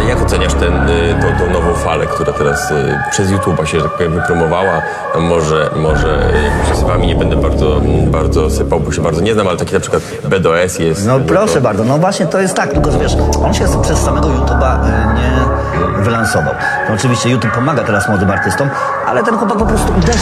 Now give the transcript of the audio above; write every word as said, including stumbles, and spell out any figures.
jak oceniasz ten, tą, tą nową falę, która teraz y, przez YouTube'a się, że tak powiem, wypromowała? No może, może y, z wami nie będę bardzo, bardzo sypał, bo się bardzo nie znam, ale taki na przykład B D O S jest... No proszę to... bardzo, no właśnie to jest tak, tylko że wiesz, on się przez samego YouTube'a y, nie wylansował. No, oczywiście YouTube pomaga teraz młodym artystom, ale ten chłopak po prostu uderzył